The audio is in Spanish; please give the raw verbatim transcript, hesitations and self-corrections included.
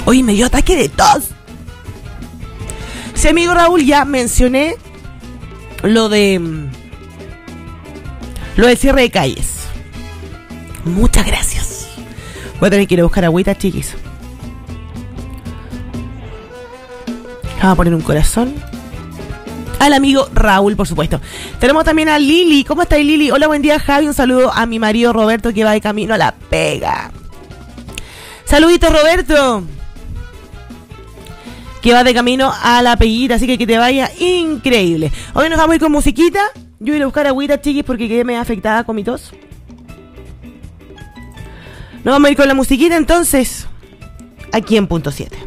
Hoy me dio ataque de tos. Sí, amigo Raúl, ya mencioné lo de lo del cierre de calles. Muchas gracias. Voy a tener que ir a buscar agüita, chiquis. Vamos a poner un corazón al amigo Raúl, por supuesto. Tenemos también a Lili. ¿Cómo está Lili? Hola, buen día, Javi. Un saludo a mi marido Roberto, que va de camino a la pega. Saluditos, Roberto, que va de camino a la peguita, así que que te vaya increíble. Hoy nos vamos a ir con musiquita. Yo voy a ir a buscar agüita, chiquis, porque quedé medio afectada con mi tos. Nos vamos a ir con la musiquita, entonces, aquí en punto siete.